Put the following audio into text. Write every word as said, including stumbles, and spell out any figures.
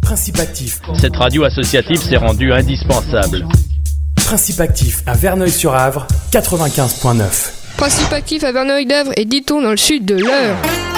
Principe Actif. Cette radio associative s'est rendue indispensable. Principe Actif à Verneuil-sur-Avre, quatre-vingt-quinze virgule neuf. Principe Actif à Verneuil-d'Avre et Diton dans le sud de l'Eure.